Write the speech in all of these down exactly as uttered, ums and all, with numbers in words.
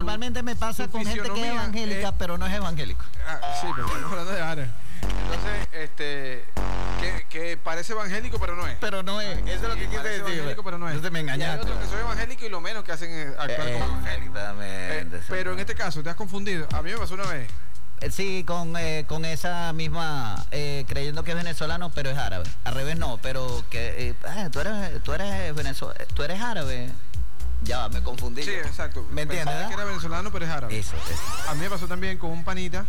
normalmente me pasa con gente que es evangélica, es, pero no es evangélico. Ah, sí, pero estamos hablando de Ara. Entonces, este, que, que parece evangélico, pero no es. Pero no es, eso es lo que quise decir. Evangélico, pero no es. Entonces me engañaste. Y hay otros que son evangélicos y lo menos que hacen es actuar eh, como Exactamente. eh, pero en este caso, ¿te has confundido? A mí me pasó una vez. Sí, con, eh, con esa misma, eh, creyendo que es venezolano, pero es árabe. Al revés no, pero que, eh, ah, tú eres, tú eres venezolano, tú eres árabe. Ya, me confundí. Sí, exacto. ¿Me entiendes? Pensaba que era venezolano, pero es árabe. Eso, eso. A mí me pasó también con un panita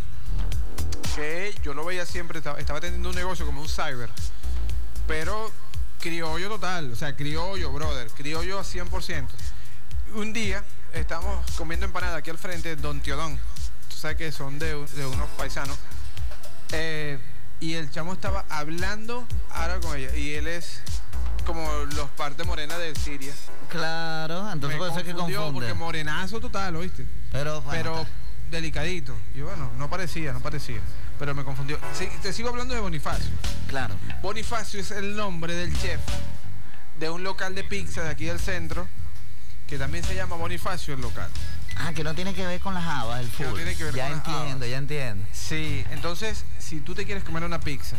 que yo lo veía siempre, estaba, estaba teniendo un negocio como un cyber, pero criollo total, o sea, criollo, brother, criollo a cien por ciento. Un día estamos comiendo empanada aquí al frente, Don Teodón, tú sabes que son de, de unos paisanos, eh, y el chamo estaba hablando árabe con ella, y él es como los partes morenas de Siria. Claro, entonces puede ser que confunde. Porque morenazo total, ¿oíste? Pero, bueno, pero delicadito. Y bueno, no parecía, no parecía. Pero me confundió. Sí, te sigo hablando de Bonifacio. Claro. Bonifacio es el nombre del chef de un local de pizza de aquí del centro, que también se llama Bonifacio el local. Ah, que no tiene que ver con las habas, el full. Que no tiene que ver ya con entiendo, las habas. ya entiendo. Sí, entonces, si tú te quieres comer una pizza,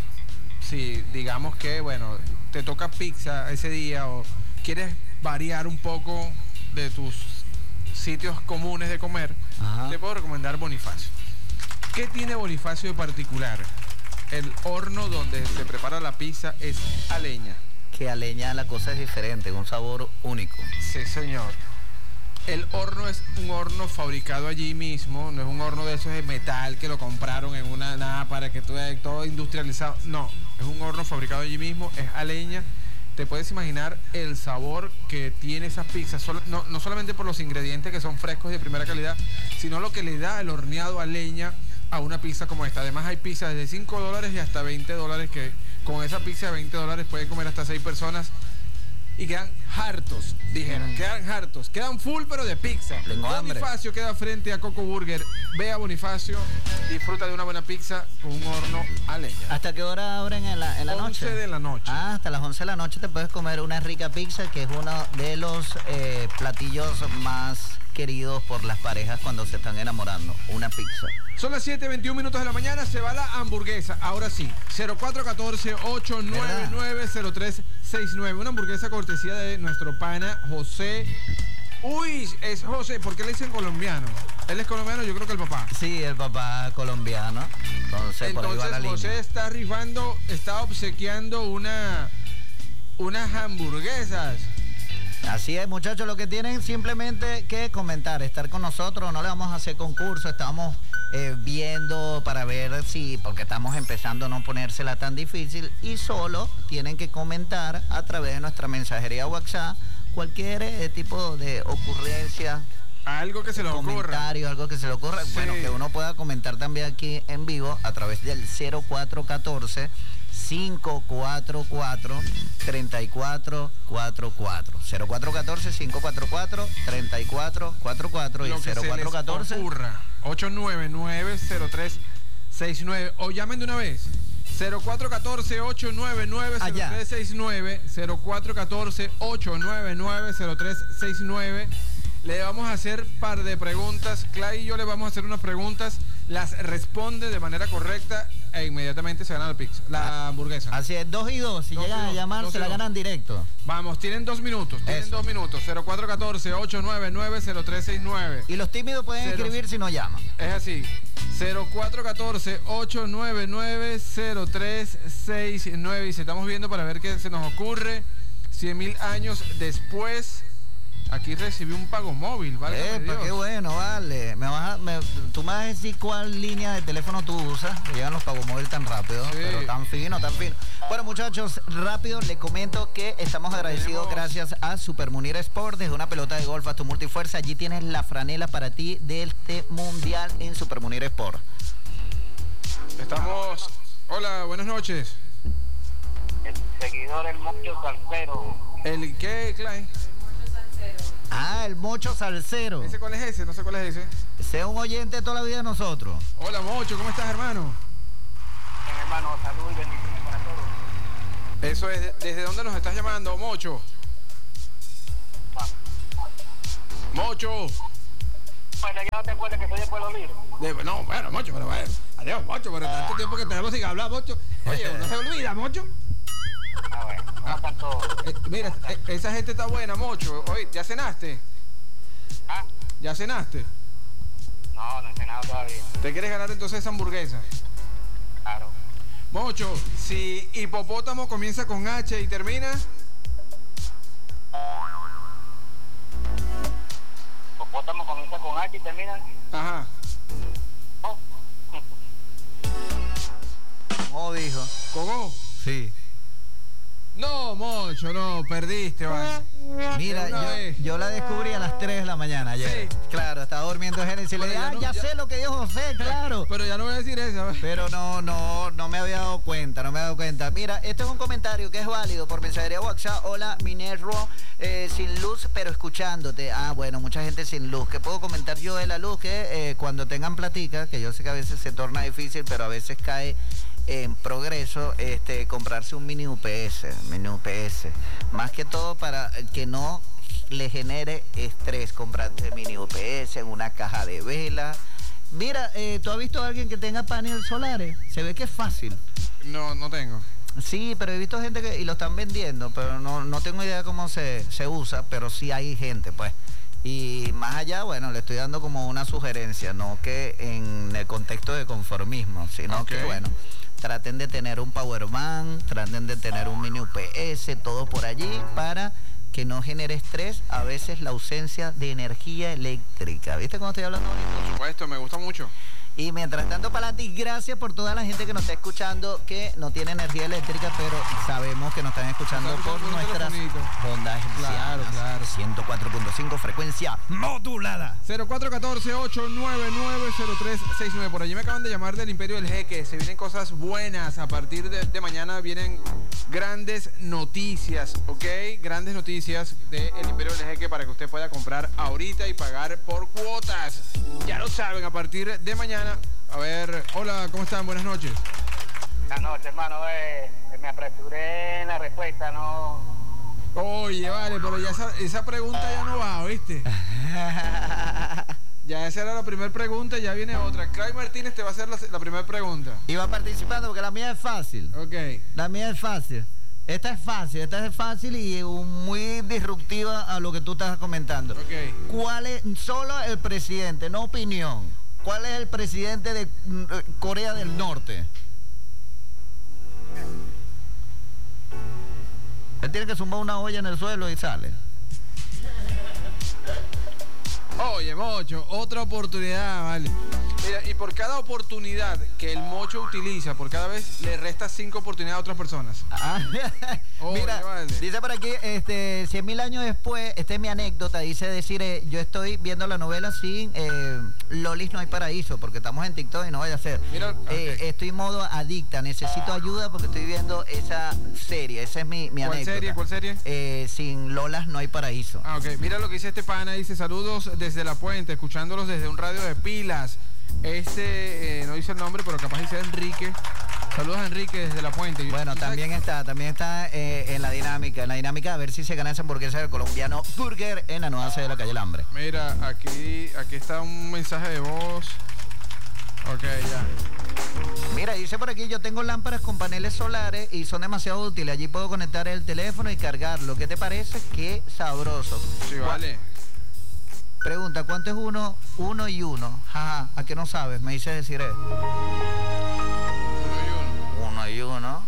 si digamos que, bueno, te toca pizza ese día o quieres variar un poco de tus sitios comunes de comer, ajá, te puedo recomendar Bonifacio. ¿Qué tiene Bonifacio de particular? El horno donde se prepara la pizza es a leña. Que a leña la cosa es diferente, un sabor único. Sí, señor. El horno es un horno fabricado allí mismo, no es un horno de esos de metal que lo compraron en una nada para que todo, todo industrializado. No, es un horno fabricado allí mismo, es a leña. Te puedes imaginar el sabor que tiene esas pizzas, no, no solamente por los ingredientes que son frescos y de primera calidad, sino lo que le da el horneado a leña a una pizza como esta. Además hay pizzas de cinco dólares y hasta veinte dólares que con esa pizza de veinte dólares pueden comer hasta seis personas y quedan hartos, dijeron, mm. quedan hartos, quedan full pero de pizza. Tengo Bonifacio hambre. Queda frente a Coco Burger. Ve a Bonifacio, disfruta de una buena pizza con un horno a leña. ¿Hasta qué hora abren en la, en la noche? once de la noche. Ah, hasta las once de la noche te puedes comer una rica pizza, que es uno de los eh, platillos más queridos por las parejas cuando se están enamorando, una pizza. Son las siete veintiún minutos de la mañana, se va la hamburguesa. Ahora sí, cero cuatro uno cuatro, ocho nueve nueve, cero tres seis nueve. Una hamburguesa cortesía de nuestro pana José. Uy, es José, ¿por qué le dicen colombiano? Él es colombiano, yo creo que el papá. Sí, el papá colombiano. Entonces, Entonces por ahí va la José línea. está rifando, está obsequiando una, unas hamburguesas. Así es, muchachos, lo que tienen simplemente que comentar, estar con nosotros, no le vamos a hacer concurso, estamos eh, viendo para ver si, porque estamos empezando a no ponérsela tan difícil, y solo tienen que comentar a través de nuestra mensajería WhatsApp cualquier eh, tipo de ocurrencia, algo que se le ocurra, comentario, algo que se le ocurra, sí. Bueno, que uno pueda comentar también aquí en vivo a través del cero cuatro uno cuatro, cinco cuatro cuatro, tres cuatro cuatro cuatro. cero cuatro uno cuatro, cinco cuatro cuatro, tres cuatro cuatro cuatro y cero cuatro uno cuatro ocho nueve nueve, cero tres seis nueve. O llamen de una vez. cero cuatro uno cuatro, ocho nueve nueve, cero tres seis nueve. cero cuatro uno cuatro, ocho nueve nueve, cero tres seis nueve. Le vamos a hacer par de preguntas. Clay y yo le vamos a hacer unas preguntas. Las responde de manera correcta e inmediatamente se gana la pizza, la hamburguesa. Así es, dos y dos. Si dos llegan dos, a llamar, se la ganan directo. Vamos, tienen dos minutos. Tienen Eso. dos minutos. cero cuatro uno cuatro, ocho nueve nueve, cero tres seis nueve. Y los tímidos pueden Cero, escribir si no llaman. Es así. cero cuatro uno cuatro, ocho nueve nueve, cero tres seis nueve. Y se estamos viendo para ver qué se nos ocurre. cien mil años después. Aquí recibí un pago móvil, ¿vale? Epa, qué bueno, vale. Me vas a, me, tú me vas a decir cuál línea de teléfono tú usas, que llegan los pagos móviles tan rápido, sí. Pero tan fino, tan fino. Bueno, muchachos, rápido les comento que estamos agradecidos Tenemos. gracias a Super Munir Sport, desde una pelota de golf a tu multifuerza. Allí tienes la franela para ti de este mundial en Super Munir Sport. Estamos... Hola, buenas noches. El seguidor, el Mocho Salcero. ¿El qué, Clay? Ah, el Mocho Salcero. ¿Ese cuál es ese? No sé cuál es ese. Ese es un oyente de toda la vida de nosotros. Hola, Mocho, ¿cómo estás, hermano? Bien, hermano, salud y bendiciones para todos. Eso es, ¿desde dónde nos estás llamando, Mocho? Mocho. Pues ya no te acuerdas que soy de Pueblo Libre. De, no, bueno, Mocho, pero bueno. Adiós, Mocho, pero tanto tiempo que tenemos sin hablar, Mocho. Oye, no se olvida, Mocho. Ah, bueno, no tanto. Eh, mira, eh, esa gente está buena, Mocho. Oye, ¿ya cenaste? ¿Ah? ¿Ya cenaste? No, no he cenado todavía. ¿Te quieres ganar entonces esa hamburguesa? Claro. Mocho, si hipopótamo comienza con H y termina... Hipopótamo comienza con H y termina. Ajá. Oh. ¿Cómo dijo? ¿Con O? Sí. No, Mocho, no, perdiste, vale. Mira, Una yo, vez. yo la descubrí a las tres de la mañana ayer. Sí. Claro, estaba durmiendo Génesis y le Pero dije, ya ah, no- ya, ya- sé lo que dijo José, claro. Pero ya no voy a decir eso. Pero no, no, no me había dado cuenta, no me había dado cuenta. Mira, este es un comentario que es válido por mensajería WhatsApp. Hola, Minervo, eh, sin luz, pero escuchándote. Ah, bueno, mucha gente sin luz. ¿Qué puedo comentar yo de la luz? Que eh, cuando tengan platica, que yo sé que a veces se torna difícil, pero a veces cae en progreso, este, comprarse un mini U P S, mini U P S. Más que todo para que no le genere estrés comprarte mini U P S, una caja de vela. Mira, eh, ¿tú has visto a alguien que tenga paneles solares? Se ve que es fácil. No, no tengo. Sí, pero he visto gente que, y lo están vendiendo, pero no, no tengo idea cómo se, se usa, pero sí hay gente, pues. Y más allá, bueno, le estoy dando como una sugerencia, no que en el contexto de conformismo, sino Ok. que, bueno, traten de tener un power bank, traten de tener un mini U P S, todo por allí, para que no genere estrés, a veces la ausencia de energía eléctrica. ¿Viste cómo estoy hablando ahorita? Por supuesto, me gusta mucho. Y mientras tanto, para ti, gracias por toda la gente que nos está escuchando, que no tiene energía eléctrica, pero sabemos que nos están escuchando Están por escuchando por un nuestras telefonito. ondas Claro, claro. ciento cuatro punto cinco, frecuencia modulada. cero cuatro uno cuatro, ocho nueve nueve, cero tres seis nueve. Por allí me acaban de llamar del Imperio del Jeque. Se vienen cosas buenas. A partir de, de mañana vienen grandes noticias, ¿ok? Grandes noticias del Imperio del Jeque para que usted pueda comprar ahorita y pagar por cuotas. Ya lo saben, a partir de mañana. A ver, hola, ¿cómo están? Buenas noches. Buenas noches, hermano. Eh, me apresuré en la respuesta, no. Oye, vale, pero ya esa, esa pregunta ya no va, ¿oíste? Ya esa era la primera pregunta, ya viene otra. Clay Martínez te va a hacer la, la primera pregunta. Y va participando porque la mía es fácil. Ok. La mía es fácil. Esta es fácil, esta es fácil y muy disruptiva a lo que tú estás comentando. Ok. ¿Cuál es, solo el presidente, no opinión, cuál es el presidente de mm, Corea del Norte? Él tiene que zumbar una olla en el suelo y sale. Oye, Mocho, otra oportunidad, vale. Mira, y por cada oportunidad que el Mocho utiliza, por cada vez le resta cinco oportunidades a otras personas. Ah, Oye, mira, vale. dice por aquí, este, cien mil años después, esta es mi anécdota, dice decir, eh, yo estoy viendo la novela sin eh, Lolis no hay paraíso, porque estamos en TikTok y no vaya a ser. Mira, Eh, ok. estoy en modo adicta, necesito ayuda porque estoy viendo esa serie, esa es mi, mi ¿Cuál anécdota. serie? ¿Cuál serie? Eh, sin Lolas no hay paraíso. Ah, ok. Mira lo que dice este pana, dice saludos desde La Puente, escuchándolos desde un radio de pilas. Este, eh, no dice el nombre, pero capaz dice Enrique. Saludos a Enrique desde La Puente. Bueno, ¿Tú sabes? también está, también está eh, en la dinámica, en la dinámica a ver si se gana esa hamburguesa del colombiano Burger en la nueva sede de la calle El Hambre. Mira, aquí, aquí está un mensaje de voz. Ok, ya. Mira, dice por aquí, yo tengo lámparas con paneles solares y son demasiado útiles. Allí puedo conectar el teléfono y cargarlo. ¿Qué te parece? Qué sabroso. Sí, vale. Pregunta, ¿cuánto es uno? Uno y uno. Ajá, ¿a qué no sabes? Me dice decir eso. Uno y uno. Uno y uno.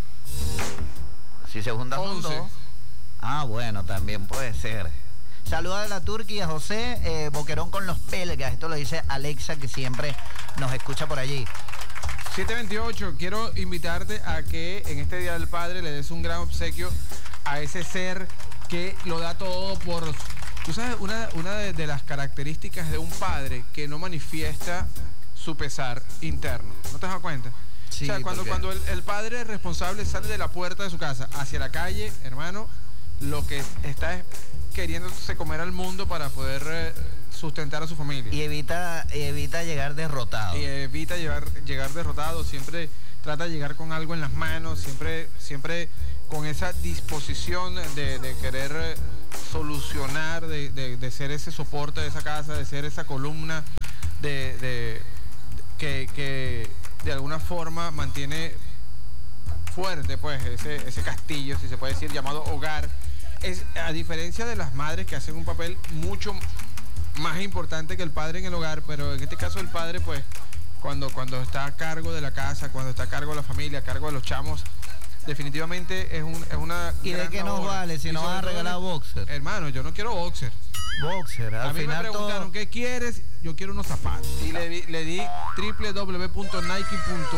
Si se juntan son Once. dos. Ah, bueno, también puede ser. Saluda de la Turquía, José, eh, Boquerón con los pelgas. Esto lo dice Alexa, que siempre nos escucha por allí. siete veintiocho, quiero invitarte a que en este Día del Padre le des un gran obsequio a ese ser que lo da todo por... Tú sabes, una, una de, de las características de un padre que no manifiesta su pesar interno. ¿No te das cuenta? Sí, o sea, cuando, porque- cuando el, el padre responsable sale de la puerta de su casa hacia la calle, hermano, lo que está es queriéndose comer al mundo para poder eh, sustentar a su familia. Y evita, evita llegar derrotado. Y evita llevar, llegar derrotado, siempre trata de llegar con algo en las manos, siempre, siempre con esa disposición de, de querer solucionar, de, de, de ser ese soporte de esa casa, de ser esa columna de, de, de que, que de alguna forma mantiene fuerte pues ese, ese castillo, si se puede decir, llamado hogar. Es, a diferencia de las madres que hacen un papel mucho más importante que el padre en el hogar, pero en este caso el padre pues cuando, cuando está a cargo de la casa, cuando está a cargo de la familia, a cargo de los chamos, definitivamente es, un, es una ¿Y de qué nos vale si nos van a regalar boxer? Hermano, yo no quiero boxer. Boxer, al a mí final me preguntaron, todo... ¿qué quieres? Yo quiero unos zapatos. Y le di, le di doble u doble u doble u punto nike punto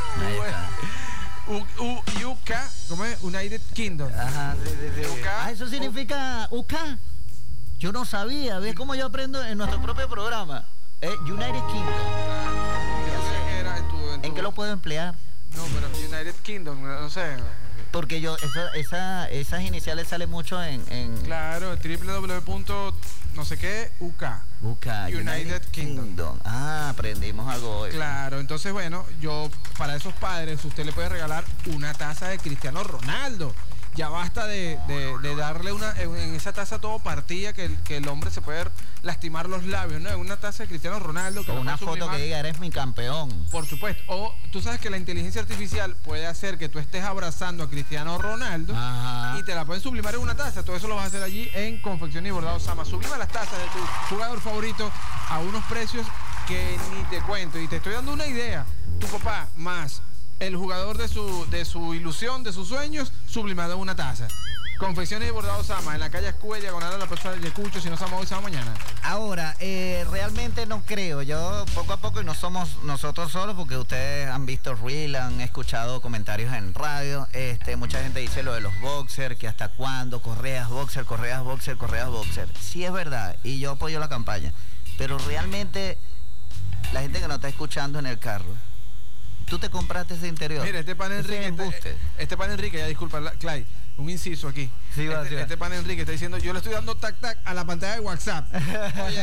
u k, ¿cómo es? United Kingdom. Ajá, sí, sí, sí. U K, Ah, eso significa U K. Yo no sabía, ¿ves cómo yo aprendo en nuestro propio programa? Eh, United Kingdom. Yo sé que era en tu, en tu... ¿En qué lo puedo emplear? No, pero United Kingdom, no sé. Porque yo, esa, esa, esas iniciales salen mucho en... en... Claro, doble u doble u doble u. No sé qué, U K. U K, United, United Kingdom. Kingdom. Ah, aprendimos algo hoy. Claro, entonces bueno, yo para esos padres usted le puede regalar una taza de Cristiano Ronaldo. Ya basta de, de, de darle una, en esa taza todo partida que el, que el hombre se puede lastimar los labios, ¿no? En una taza de Cristiano Ronaldo. Que o una foto sublimar, que diga, eres mi campeón. Por supuesto. O tú sabes que la inteligencia artificial puede hacer que tú estés abrazando a Cristiano Ronaldo. Ajá. Y te la pueden sublimar en una taza. Todo eso lo vas a hacer allí en Confecciones y Bordados Sama. Sublima las tazas de tu jugador favorito a unos precios que ni te cuento. Y te estoy dando una idea. Tu papá más el jugador de su, de su ilusión, de sus sueños, sublimado en una taza. Confecciones y Bordados Sama, en la calle Escuela, diagonal a la plaza de Yacucho. Si no somos hoy, somos mañana. Ahora, eh, realmente no creo. Yo poco a poco, y no somos nosotros solos, porque ustedes han visto Reel, han escuchado comentarios en radio. Este, mucha gente dice lo de los boxers, que hasta cuándo, correas boxer, correas boxer, correas boxer. Sí es verdad, y yo apoyo la campaña. Pero realmente, la gente que nos está escuchando en el carro, tú te compraste ese interior. Mira, este pan Enrique, este, este pan Enrique, ya disculpa, Clay, un inciso aquí. Sí, va, este, sí, va. este pan Enrique está diciendo, yo le estoy dando tac tac a la pantalla de WhatsApp. Oye.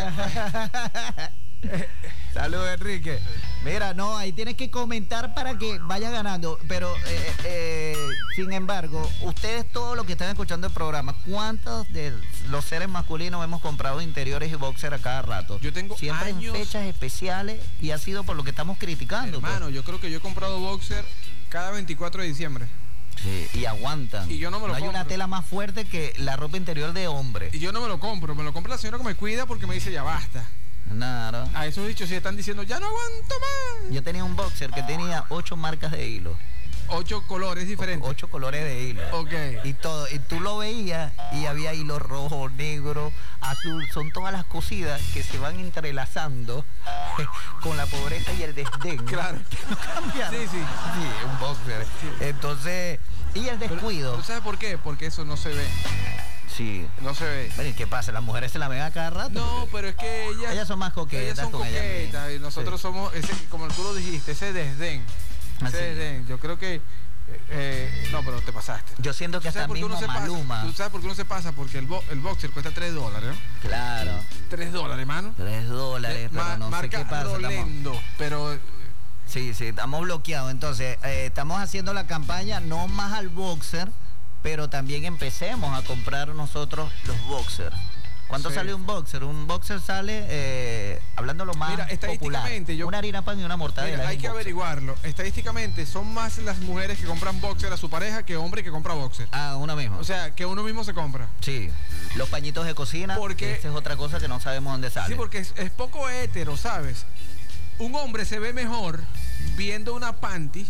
Saludos, Enrique. Mira, no, ahí tienes que comentar para que vaya ganando. Pero, eh, eh, sin embargo, ustedes todos los que están escuchando el programa, ¿cuántos de los seres masculinos hemos comprado interiores y boxer a cada rato? Yo tengo siempre años... en fechas especiales, y ha sido por lo que estamos criticando. Hermano, pues. Yo creo que yo he comprado boxer cada veinticuatro de diciembre. Sí, y aguantan. Y yo no me lo no hay compro. una tela más fuerte que la ropa interior de hombre. Y yo no me lo compro, me lo compra la señora que me cuida porque me dice, ya basta. Nada. A esos dichos sí están diciendo, ya no aguanto más. Yo tenía un boxer que tenía ocho marcas de hilo. Ocho colores diferentes. O, ocho colores de hilo. Ok. Y todo, y tú lo veías y había hilo rojo, negro, azul. Son todas las cosidas que se van entrelazando con la pobreza y el desdén. Claro. No cambiaron. Sí, sí. Sí, un boxer. Sí. Entonces, y el descuido. Pero, ¿pero sabes por qué? Porque eso no se ve. Sí. No se ve. Bueno, ¿y qué pasa? ¿Las mujeres se la ven a cada rato? No, pero es que ellas... Ellas son más coquetas. Ellas son con coquetas ellas y nosotros sí. somos, ese, como tú lo dijiste, ese desdén. Ese Así. desdén. Yo creo que... Eh, no, pero te pasaste. Yo siento que hasta mismo Maluma. ¿Tú sabes por qué uno se pasa? Porque el, bo el boxer cuesta tres dólares, ¿no? Claro. tres dólares, hermano. tres dólares, pero Ma no sé marca qué pasa. Rolendo, estamos... pero... Sí, sí, estamos bloqueados. Entonces, eh, estamos haciendo la campaña no más al boxer, pero también empecemos a comprar nosotros los boxers. ¿Cuánto sí. sale un boxer? Un boxer sale, eh, hablando lo más Mira, estadísticamente, popular, yo, una harina pan y una mortadela. Mira, hay que averiguarlo. Estadísticamente, son más las mujeres que compran boxer a su pareja que hombres que compra boxer. Ah, uno mismo. O sea, que uno mismo se compra. Sí. Los pañitos de cocina, porque esa es otra cosa que no sabemos dónde sale. Sí, porque es, es poco hétero, ¿sabes? Un hombre se ve mejor viendo una panty.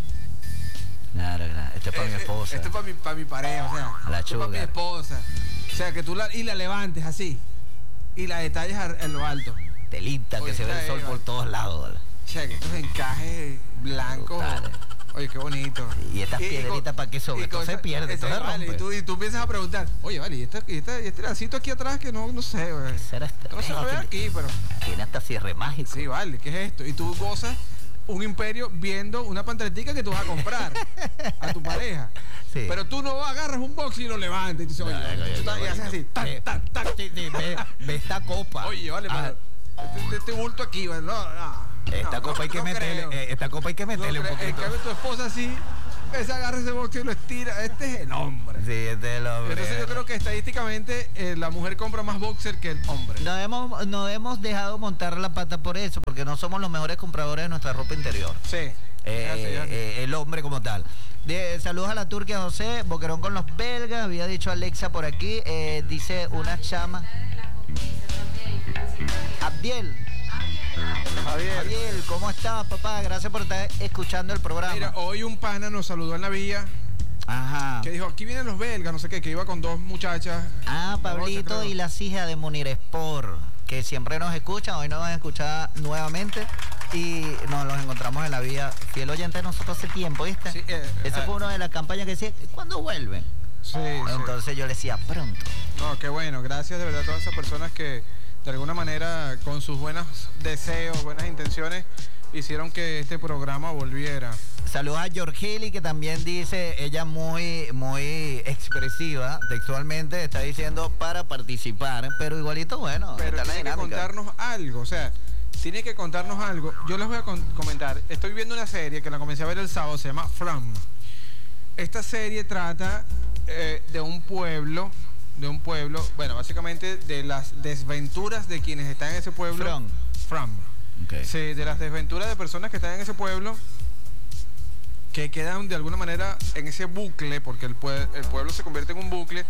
Claro, claro. Este es para eh, mi esposa. Este es para mi, para mi pareja, o sea. La este es para mi esposa. O sea, que tú la, y la levantes así. Y la detalles en lo alto. Telita, que se ve el sol por todos lados. O sea, que estos encajes blancos. Brutal. Oye, qué bonito. Y estas y, piedritas para qué sobre. Todo se pierde, ese, todo se vale, rompe. Y tú, y tú empiezas a preguntar, oye, vale, y, esta, y, esta, y este lacito aquí atrás que no, no sé, güey. ¿Qué será este? No se ve aquí, pero... Tiene hasta cierre mágico. Sí, vale, ¿qué es esto? Y tú gozas un imperio viendo una pantaletica que tú vas a comprar a tu pareja. Sí. Pero tú no agarras un box y lo levantas y tú dices, oye, no, no, no, no, y haces así, tac, tac, tac. Sí, sí, ve, ve esta copa. Oye, vale, ah. pero este, este bulto aquí, ¿vale? No, no, esta no, copa hay que no meterle, eh, esta copa hay que meterle no un poquito. En cambio tu esposa así, Ese agarra ese boxer y lo estira. Este es el hombre. Sí, este es el hombre. Entonces yo creo que estadísticamente eh, la mujer compra más boxer que el hombre. Nos hemos, nos hemos dejado montar la pata por eso, porque no somos los mejores compradores de nuestra ropa interior. Sí. Eh, Ya sé, ya sé. eh, el hombre como tal. De, saludos a la Turquía, José. Boquerón con los belgas. Había dicho Alexa por aquí. Eh, dice una chama. Abdiel. Javier. Abdiel, ¿cómo estás, papá? Gracias por estar escuchando el programa. Mira, hoy un pana nos saludó en la vía Ajá. que dijo, aquí vienen los belgas, no sé qué, que iba con dos muchachas. Ah, Pablito y las hijas de Munir Sport, que siempre nos escuchan, hoy nos van a escuchar nuevamente y nos los encontramos en la vía. Fiel oyente de nosotros hace tiempo, ¿viste? Sí, eh, Esa eh, fue una de las campañas que decía, ¿cuándo vuelven? Sí, Entonces sí. yo le decía, pronto. No, qué bueno, gracias de verdad a todas esas personas que de alguna manera con sus buenos deseos, buenas intenciones, hicieron que este programa volviera. Saludos a Georgili, que también dice, ella muy, muy expresiva, textualmente, está diciendo para participar, pero igualito, bueno, Pero está la tiene que dinámica. contarnos algo, o sea, tiene que contarnos algo. Yo les voy a con- comentar, estoy viendo una serie que la comencé a ver el sábado, se llama From. Esta serie trata eh, de un pueblo, de un pueblo, bueno, básicamente de las desventuras de quienes están en ese pueblo. From. From. Okay. Sí, de las desventuras de personas que están en ese pueblo, que quedan de alguna manera en ese bucle, porque el, pue- el pueblo se convierte en un bucle,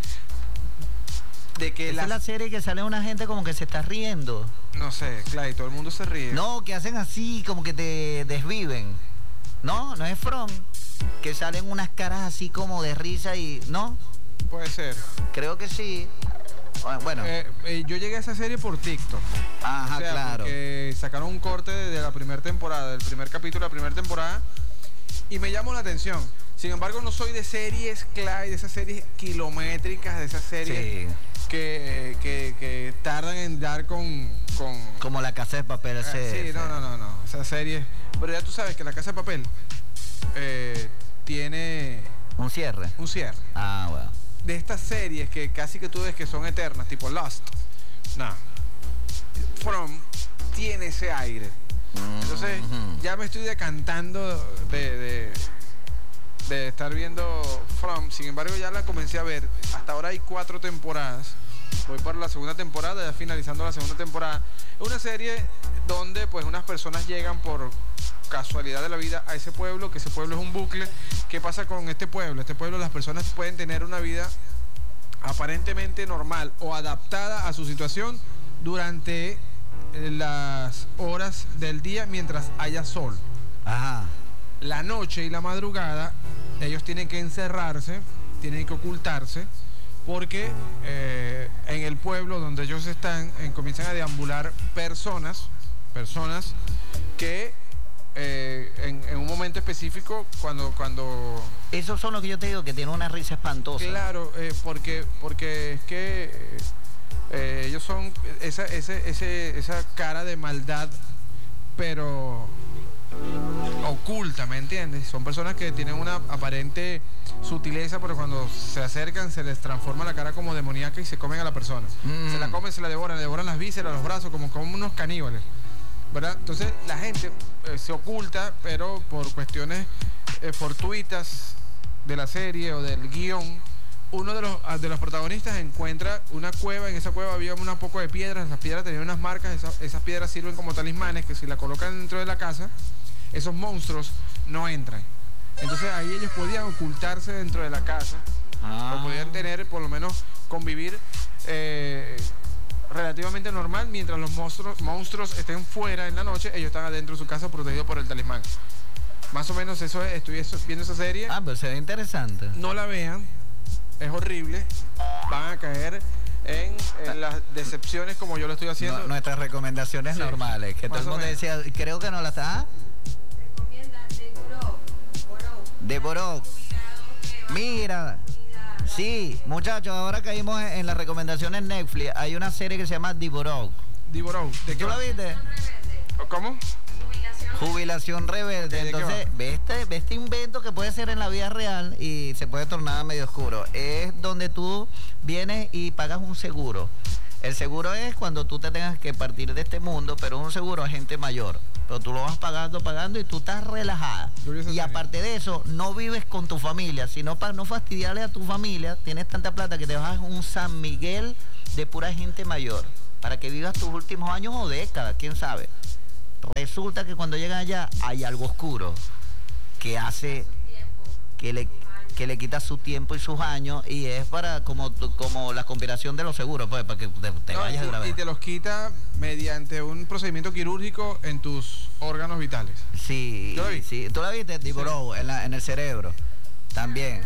de que Esa las... es la serie que sale una gente como que se está riendo. No sé, claro, y todo el mundo se ríe. No, que hacen así, como que te desviven. No, no es From. Que salen unas caras así como de risa y... ¿No? Puede ser. Creo que sí. Bueno. Eh, eh, yo llegué a esa serie por TikTok. Ajá, O sea, claro. porque sacaron un corte de, de la primera temporada, del primer capítulo de la primera temporada, y me llamó la atención. Sin embargo, no soy de series, Clyde, de esas series kilométricas, de esas series Sí. que, que, que tardan en dar con... con Como La Casa de Papel. Eh, ese- sí, no, no, no, no. Esas series... Pero ya tú sabes que La Casa de Papel eh, tiene Un cierre. un cierre. Ah, bueno. De estas series que casi que tú ves que son eternas, tipo Lost. No. From tiene ese aire. Entonces, Ujú. ya me estoy decantando de, de, de estar viendo From. Sin embargo, ya la comencé a ver. Hasta ahora hay cuatro temporadas. Voy por la segunda temporada, ya finalizando la segunda temporada. Es una serie donde pues unas personas llegan por casualidad de la vida a ese pueblo, que ese pueblo es un bucle. ¿Qué pasa con este pueblo? Este pueblo las personas pueden tener una vida aparentemente normal o adaptada a su situación durante eh, las horas del día mientras haya sol. Ajá. La noche y la madrugada ellos tienen que encerrarse, tienen que ocultarse, porque eh, en el pueblo donde ellos están eh, comienzan a deambular personas, personas que eh, en, en un momento específico, cuando, cuando Esos son los que yo te digo que tienen una risa espantosa. claro, eh, porque, porque es que eh, eh, ellos son esa, ese, ese, esa cara de maldad, pero oculta, ¿me entiendes? Son personas que tienen una aparente sutileza, pero cuando se acercan se les transforma la cara como demoníaca y se comen a la persona. Mm. Se la comen, se la devoran, le devoran las vísceras, los brazos, como, como unos caníbales, ¿verdad? Entonces la gente eh, se oculta, pero por cuestiones eh, fortuitas de la serie o del guión, uno de los, de los protagonistas encuentra una cueva. En esa cueva había un poco de piedras, las piedras tenían unas marcas, esas, esas piedras sirven como talismanes que si la colocan dentro de la casa, esos monstruos no entran. Entonces ahí ellos podían ocultarse dentro de la casa, Ah. o podían tener, por lo menos, convivir eh, relativamente normal, mientras los monstruos, monstruos estén fuera en la noche, ellos están adentro de su casa protegidos por el talismán. Más o menos eso es, estoy eso- viendo esa serie. Ah, pero se ve interesante. No la vean, es horrible, van a caer en, en las decepciones como yo lo estoy haciendo. No, nuestras recomendaciones Sí, normales, que todo más el o mundo menos. decía, creo que no la está. ¿Ah? Recomienda de Borok. Borok. De Borok. Mira. Sí, muchachos, ahora caímos en, en las recomendaciones Netflix. Hay una serie que se llama The Borok. Divoró. ¿De qué ¿Tú la va? viste? Rebelde. ¿Cómo? Jubilación. Jubilación rebelde. ¿De qué Entonces, va? ve este, ve este invento que puede ser en la vida real y se puede tornar medio oscuro. Es donde tú vienes y pagas un seguro. El seguro es cuando tú te tengas que partir de este mundo, pero un seguro a gente mayor. pero tú lo vas pagando, pagando y tú estás relajada. Y aparte de eso, no vives con tu familia, sino para no fastidiarle a tu familia, tienes tanta plata que te vas a un San Miguel de pura gente mayor, para que vivas tus últimos años o décadas, quién sabe. Resulta que cuando llegan allá hay algo oscuro que hace que le, que le quita su tiempo y sus años, y es para como, como la conspiración de los seguros, pues, para que te, te no, vayas y, de una vez. Y te los quita mediante un procedimiento quirúrgico en tus órganos vitales. Sí, ¿Tú la viste? sí. ¿Tú la viste, Diborow, sí. en, la, en el cerebro? También.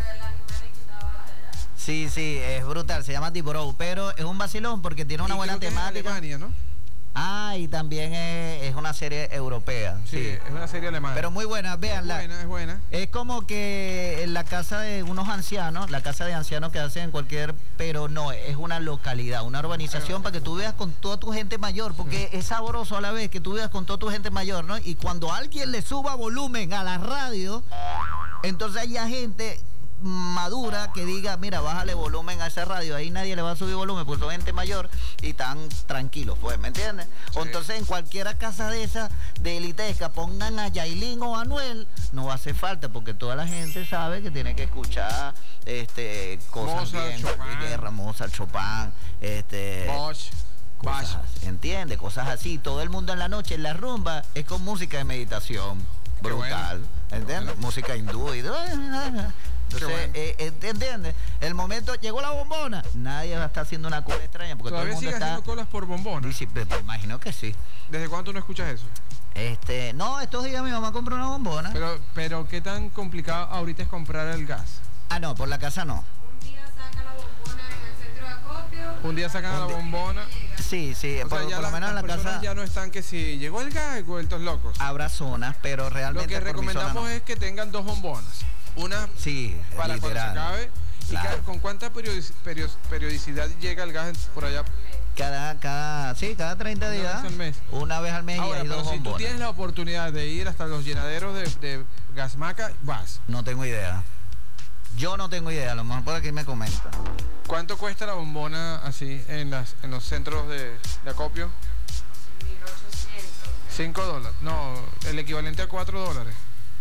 Sí, sí, es brutal, se llama Diborow, pero es un vacilón porque tiene una y buena creo que temática. Es Alemania, ¿no? Ah, y también es, es una serie europea. Sí, Sí, es una serie alemana. pero muy buena, véanla. Es buena, es buena. Es como que en la casa de unos ancianos, la casa de ancianos que hacen en cualquier, pero no, es una localidad, una urbanización para que tú veas con toda tu gente mayor, porque es sabroso a la vez que tú veas con toda tu gente mayor, ¿no? Y cuando alguien le suba volumen a la radio, entonces hay gente madura que diga, mira, bájale volumen a esa radio, ahí nadie le va a subir volumen porque son gente mayor y están tranquilos, pues, ¿me entiendes? Sí. O entonces en cualquiera casa de esas de elitesca pongan a Yailin o a Anuel, no va a hacer falta porque toda la gente sabe que tiene que escuchar este cosas Mozart, bien, Chopin. Guerra, Mozart, Chopin, este Bosch, Bach. cosas, ¿entiendes? Cosas así, todo el mundo en la noche en la rumba es con música de meditación, Qué brutal, bueno. ¿entiendes? Bueno. Música hindú y entonces, bueno. eh, ¿entiendes? El momento, llegó la bombona, nadie va a estar haciendo una cola extraña porque todo el ¿Todavía mundo sigue está... haciendo colas por bombona? Dice, me me imagino que sí. ¿Desde cuándo tú no escuchas eso? Este, no, estos días mi mamá compró una bombona. Pero, pero ¿qué tan complicado ahorita es comprar el gas? Ah, no, por la casa no. Un día saca la bombona en el centro de acopio. Un día sacan a la bombona. Sí, sí, O por, sea, ya por lo las, menos en las la personas casa ya no están que si llegó el gas, vueltos locos. habrá zonas, pero Lo realmente que por mi zona recomendamos no. es que tengan dos bombonas. Una Sí, para cuando se literal. acabe. ¿Y Claro. ca- con cuánta periodic- perios- periodicidad llega el gas por allá? Cada, cada, sí, cada treinta Una días. vez al mes. Una vez al mes Ahora, y hay pero dos si tú bombonas. tienes la oportunidad de ir hasta los llenaderos de, de Gasmaca, vas. No tengo idea. Yo no tengo idea, a lo mejor por aquí me comentan. ¿Cuánto cuesta la bombona así en, las, en los centros de, de acopio? mil ochocientos. cinco dólares. No, el equivalente a cuatro dólares.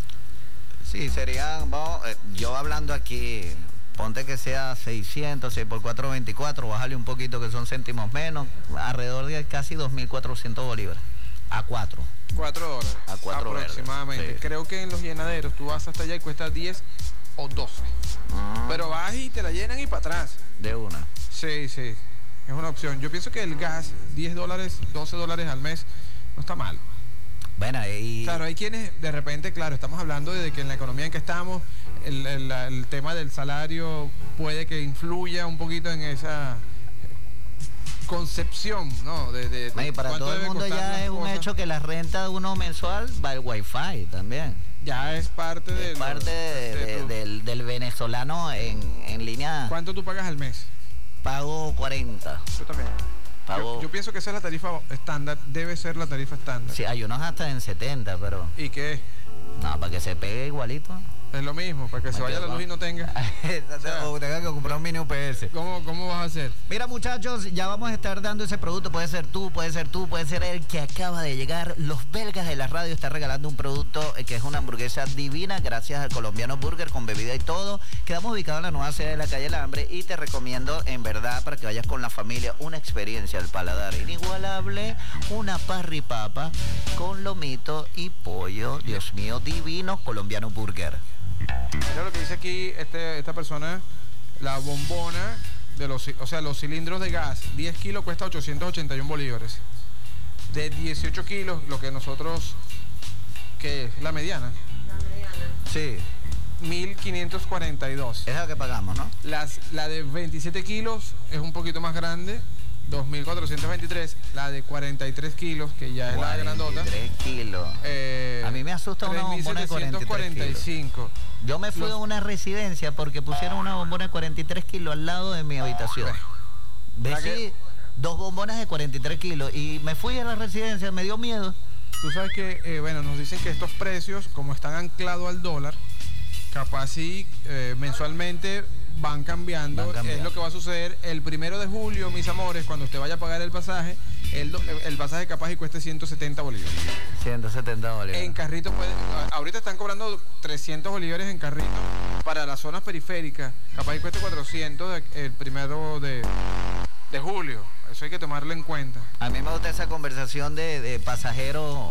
Sí, serían, vamos, eh, yo hablando aquí, ponte que sea seiscientos, seis por cuatro, veinticuatro, bájale un poquito que son céntimos menos, alrededor de casi dos mil cuatrocientos bolívares. A cuatro. cuatro dólares. A cuatro aproximadamente. verdes, sí. Creo que en los llenaderos tú vas hasta allá y cuesta diez o doce. Ah, Pero vas y te la llenan y para atrás. de una. Sí, sí. Es una opción. Yo pienso que el gas, diez dólares, doce dólares al mes, no está mal. Bueno, y... Claro, hay quienes, de repente, claro, estamos hablando de que en la economía en que estamos, el, el- el tema del salario puede que influya un poquito en esa concepción, ¿no? De, de, de y para cuánto todo el debe mundo costar ya las es un cosas. hecho que la renta de uno mensual va el wifi también. Ya es parte de... Es lo- parte de- de de- tu- del, del venezolano en, en línea. ¿Cuánto tú pagas al mes? Pago cuarenta. Yo también. Pago... Yo, yo pienso que esa es la tarifa estándar, debe ser la tarifa estándar. Sí, hay unos hasta en setenta, pero... ¿Y qué? No, para que se pegue igualito. Es lo mismo, para que se Me vaya la quedo. luz y no tenga. O tenga que comprar un mini U P S. ¿Cómo, cómo vas a hacer? Mira, muchachos, ya vamos a estar dando ese producto. Puede ser tú, puede ser tú, puede ser el que acaba de llegar. Los belgas de la radio están regalando un producto eh, que es una hamburguesa divina gracias al Colombiano Burger con bebida y todo. Quedamos ubicados en la nueva sede de la calle El Hambre y te recomiendo en verdad para que vayas con la familia una experiencia al paladar inigualable, una parripapa con lomito y pollo. Dios mío, divino Colombiano Burger. Mira lo que dice aquí este, esta persona, la bombona, de los, ci- o sea, los cilindros de gas, diez kilos cuesta ochocientos ochenta y uno bolívares. De dieciocho kilos, lo que nosotros, que es la mediana, La mediana. Sí, mil quinientos cuarenta y dos. es la que pagamos, ¿no? Las, la de veintisiete kilos es un poquito más grande, dos mil cuatrocientos veintitrés. La de cuarenta y tres kilos, que ya es la grandota, cuarenta y tres kilos. eh, A mí me asusta una bombona de cuarenta y tres tres mil setecientos cuarenta y cinco. Yo me fui Los- a una residencia porque pusieron una bombona de cuarenta y tres kilos al lado de mi habitación. ¿Verdad Ves, que- sí, dos bombonas de cuarenta y tres kilos y me fui a la residencia, me dio miedo. Tú sabes que, eh, bueno, nos dicen que estos precios, como están anclados al dólar, capaz sí eh, mensualmente van cambiando. Van cambiando. Es lo que va a suceder el primero de julio, mis amores, cuando usted vaya a pagar el pasaje, el, el pasaje capaz y cueste ciento setenta bolívares. ciento setenta bolívares. En carrito puede, ahorita están cobrando trescientos bolívares en carrito para las zonas periféricas. Capaz y cueste cuatrocientos el primero de, de julio. Eso hay que tomarlo en cuenta. A mí me gusta esa conversación de, de pasajero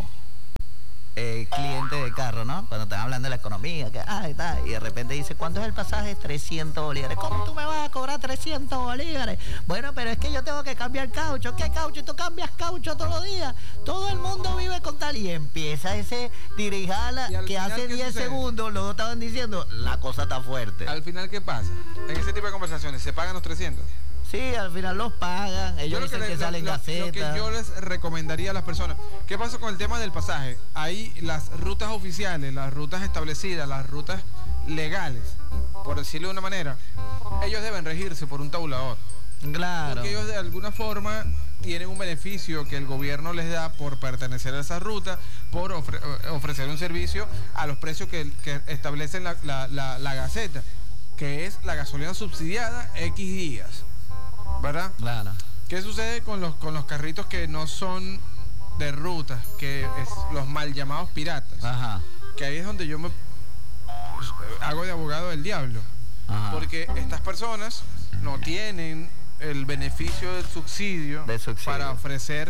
eh, cliente de carro, ¿no? Cuando están hablando de la economía, que ay, tal, y de repente dice, ¿cuánto es el pasaje? trescientos bolívares. ¿Cómo tú me vas a cobrar trescientos bolívares? Bueno, pero es que yo tengo que cambiar caucho. ¿Qué caucho? Tú cambias caucho todos los días. Todo el mundo vive con tal. Y empieza ese dirijala que final, hace diez segundos los dos estaban diciendo, la cosa está fuerte. Al final, ¿qué pasa? En ese tipo de conversaciones, ¿se pagan los trescientos? Sí, al final los pagan, ellos dicen que, que salen gacetas. Lo que yo les recomendaría a las personas, ¿qué pasa con el tema del pasaje? Hay las rutas oficiales, las rutas establecidas, las rutas legales, por decirlo de una manera, ellos deben regirse por un tabulador. Claro. Porque ellos de alguna forma tienen un beneficio que el gobierno les da por pertenecer a esa ruta, por ofre ofrecer un servicio a los precios que, que establecen la, la, la, la Gaceta, que es la gasolina subsidiada X días. ¿Verdad? Claro. ¿Qué sucede con los, con los carritos que no son de ruta, que es los mal llamados piratas? Ajá. Que ahí es donde yo me pues, hago de abogado del diablo. Ajá. Porque estas personas no tienen el beneficio del subsidio, de subsidio. para ofrecer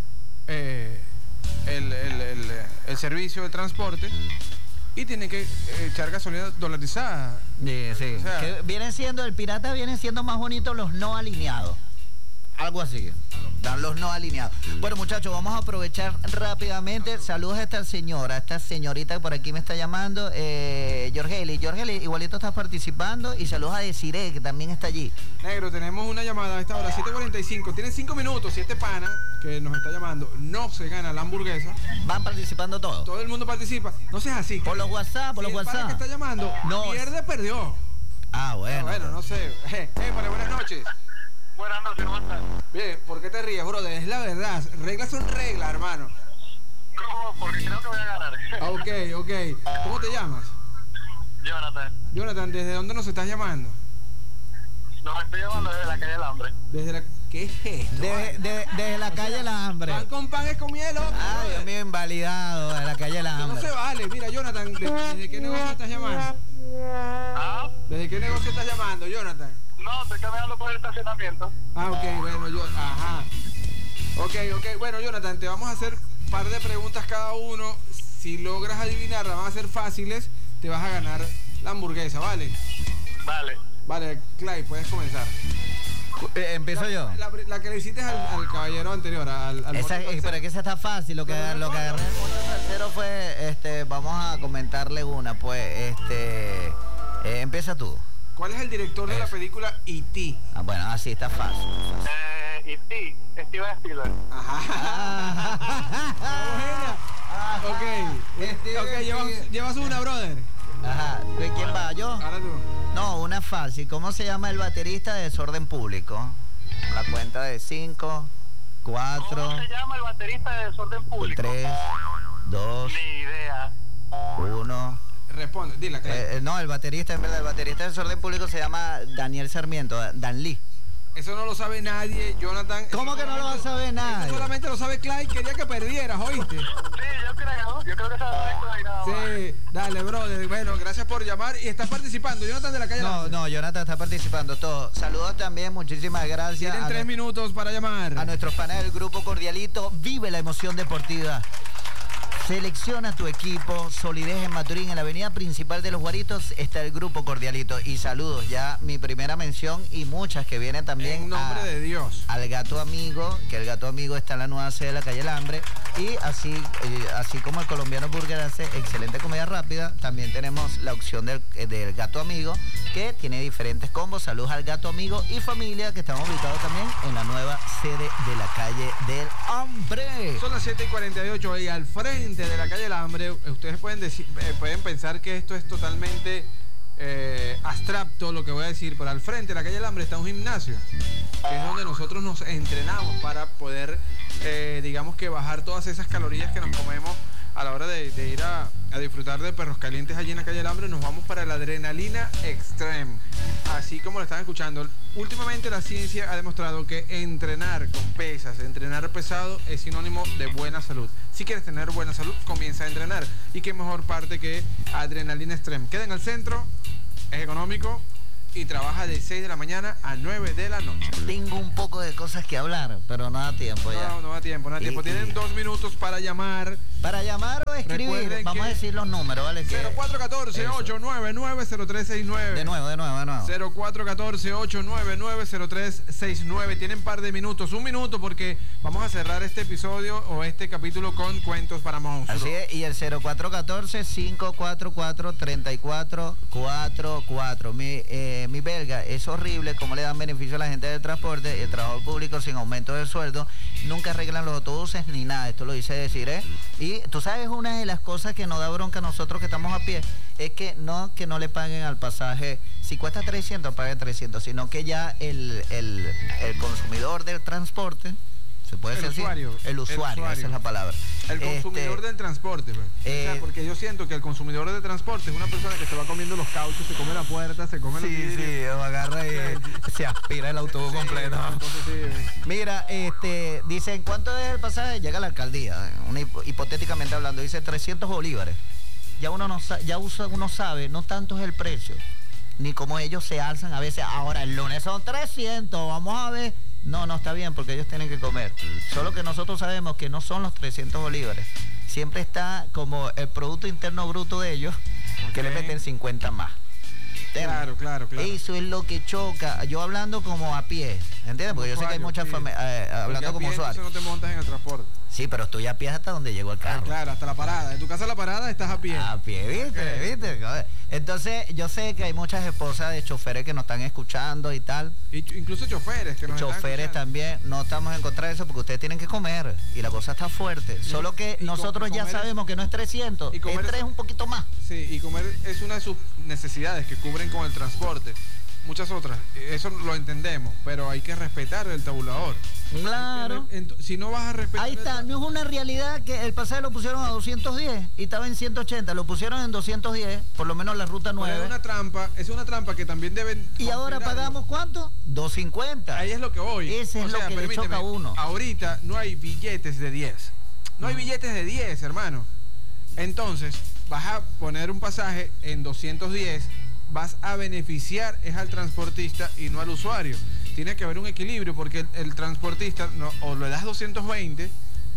eh, el, el, el, el servicio de transporte y tienen que echar gasolina dolarizada. Sí, sí. O sea, que vienen siendo, el pirata vienen siendo más bonitos los no alineados. Algo así. Dan los no alineados. Bueno, muchachos, vamos a aprovechar rápidamente. Saludos a esta señora, a esta señorita que por aquí me está llamando, eh, Jorgeli. Jorgeli, igualito estás participando. Y saludos a Desiree, que también está allí. Negro, tenemos una llamada a esta hora, siete cuarenta y cinco. Tienen cinco minutos. Si este pana que nos está llamando no se gana la hamburguesa, van participando todos. Todo el mundo participa. No seas así. Por los WhatsApp, por si los el WhatsApp. pana que está llamando no. pierde, perdió. Ah, bueno. Ah, bueno, no sé. Eh, eh, vale, buenas noches. Buenas noches, ¿cómo estás? Bien, ¿por qué te ríes, brother? Es la verdad. Reglas son reglas, hermano. ¿Cómo? Porque creo que voy a ganar. Ah, ok, ok. ¿Cómo te llamas? Jonathan. Jonathan, ¿desde dónde nos estás llamando? Nos estoy llamando desde la calle del Hambre. Desde la... ¿Qué es esto? Desde de, de la calle del Hambre. Pan con pan es con miel, hombre. Ay, Dios mío, invalidado. De la calle del Esto Hambre. no se vale. Mira, Jonathan, ¿de- ¿desde qué negocio estás llamando? ¿Ah? ¿Desde qué negocio estás llamando, Jonathan? No, estoy caminando por el estacionamiento. Ah, ok, bueno, yo, ajá. Ok, ok, bueno, Jonathan, te vamos a hacer un par de preguntas cada uno. Si logras adivinarlas, van a ser fáciles, te vas a ganar la hamburguesa, ¿vale? Vale. Vale, Clay, puedes comenzar. Eh, Empiezo La, yo. la, la que le hiciste al, al caballero anterior, al, al Esa, moto eh, pero es que esa está fácil. Lo que, Pero no lo que importa. agarré el moto tercero fue, este, vamos a comentarle una, pues, este, eh, empieza tú. ¿Cuál es el director de la película E T? Ah, bueno, así está fácil. Eh, y sí, Steven Spielberg. Ajá. Ajá. Ok, Steven ok, llevas, Spielberg. llevas una, brother. Ajá. ¿De quién va? ¿Yo? Ahora tú. No, una fácil. ¿Cómo se llama el baterista de Desorden Público? La cuenta de cinco, cuatro, ¿Cómo se llama el baterista de Desorden Público? tres, dos, Ni idea. uno. Responde, dile, Clay. Eh, eh, no, el baterista, en verdad, el baterista de Desorden Público se llama Daniel Sarmiento, Dan Lee. Eso no lo sabe nadie, Jonathan. ¿Cómo Eso que no lo va a solamente- saber nadie? Eso solamente lo sabe Clay. Quería que perdieras, ¿oíste? Sí, yo creo. Yo creo que esa es ahí nada más. Sí, dale, brother. Bueno, gracias por llamar y estás participando. Jonathan de la calle. No, Lambert. no, Jonathan está participando todo. Saludos también, muchísimas gracias Tienen a, tres nue- minutos para llamar. a nuestros panes del Grupo Cordialito. Vive la emoción deportiva. Selecciona tu equipo, solidez en Maturín, en la avenida principal de Los Guaritos está el Grupo Cordialito. Y saludos, ya mi primera mención y muchas que vienen también En nombre a- de Dios. al Gato Amigo, que el Gato Amigo está en la nueva sede de la calle El Hambre. Y así, eh, así como el colombiano Burger hace excelente comida rápida, también tenemos la opción del, eh, del Gato Amigo, que tiene diferentes combos. Saludos al Gato Amigo y familia, que estamos ubicados también en la nueva sede de la calle del Hambre. Son las siete y cuarenta y ocho y al frente de la calle del Hambre, ustedes pueden, decir, eh, pueden pensar que esto es totalmente eh, abstracto lo que voy a decir, pero al frente de la calle del Hambre está un gimnasio, que es donde nosotros nos entrenamos para poder, eh, digamos que bajar todas esas calorías que nos comemos a la hora de, de ir a, a disfrutar de perros calientes allí en la calle del Hambre, nos vamos para la Adrenalina Extreme. Así como lo están escuchando, últimamente la ciencia ha demostrado que entrenar con pesas, entrenar pesado es sinónimo de buena salud. Si quieres tener buena salud, comienza a entrenar. Y qué mejor parte que Adrenalina Extreme. Queda en el centro, es económico y trabaja de seis de la mañana a nueve de la noche. Tengo un poco de cosas que hablar, pero no da tiempo ya. No, no da tiempo, no da tiempo. Y- Tienen y- dos minutos para llamar. Para llamar o escribir, Recuerden vamos que- a decir los números, ¿vale? Que- cero cuatro uno cuatro, Eso. ocho nueve nueve, cero tres seis nueve. De nuevo, de nuevo, de nuevo. cero cuatro uno cuatro, ocho nueve nueve, cero tres seis nueve. Tienen par de minutos, un minuto, porque vamos a cerrar este episodio o este capítulo con cuentos para monstruos. Así es, y el cero cuatro uno cuatro, cinco cuatro cuatro, tres cuatro cuatro cuatro. Mi, eh, mi belga, es horrible cómo le dan beneficio a la gente del transporte y el trabajo público sin aumento de sueldo. Nunca arreglan los autobuses ni nada, esto lo dice decir, ¿eh? Y tú sabes, una de las cosas que nos da bronca a nosotros que estamos a pie es que no que no le paguen al pasaje, si cuesta trescientos, paguen trescientos, sino que ya el, el, el consumidor del transporte, se puede El decir así, usuario, el el usuario, usuario. esa es la palabra. El consumidor Este, del transporte, pues. eh, O sea, porque yo siento que el consumidor del transporte es una persona que se va comiendo los cauchos, se come la puerta, se come los Sí, vidrios. sí, agarra y se aspira el autobús Sí, completo. entonces sí. Mira, este, dicen, ¿cuánto es el pasaje? Llega a la alcaldía, una hipo- hipotéticamente hablando, dice trescientos bolívares. Ya uno no sa- ya usa- uno sabe, no tanto es el precio, ni cómo ellos se alzan a veces. Ahora el lunes son trescientos, vamos a ver. No, no está bien porque ellos tienen que comer. Solo que nosotros sabemos que no son los trescientos bolívares. Siempre está como el Producto Interno Bruto de ellos, que le Ok. meten cincuenta más. ¿Entiendes? Claro, claro, claro. Eso es lo que choca. Yo hablando como a pie, ¿entiendes? Porque yo sé que hay Usuario, muchas sí. familias Porque hablando a como pie, entonces usuario. no te montas en el transporte. Sí, pero estoy a pie hasta donde llegó el Ah, carro. claro, hasta la parada. En tu casa la parada estás a pie. A pie, ¿viste? Ok. ¿Viste? Joder. Entonces, yo sé que hay muchas esposas de choferes que nos están escuchando y tal. Y ch- incluso choferes que nos están Choferes escuchando. también, no estamos en contra de eso porque ustedes tienen que comer y la cosa está fuerte. Solo que y com- nosotros ya comer es- sabemos que no es trescientos, y es comer es- tres un poquito más. Sí, y comer es una de sus necesidades que cubren con el transporte. Muchas otras, eso lo entendemos, pero hay que respetar el tabulador. Claro. Hay que re- ent- si no vas a respetar Ahí el está, ta- no es una realidad que el pasaje lo pusieron a doscientos diez y estaba en ciento ochenta, lo pusieron en doscientos diez, por lo menos la ruta pero nueve. es una trampa, es una trampa que también deben Y ahora considerarlo. pagamos ¿cuánto? doscientos cincuenta. Ahí es lo que voy. Ese es O lo sea, que le permíteme, choca a uno. Ahorita no hay billetes de diez. No hay billetes de diez, hermano. Entonces, vas a poner un pasaje en doscientos diez, vas a beneficiar es al transportista y no al usuario. Tiene que haber un equilibrio porque el, el transportista no, o le das doscientos veinte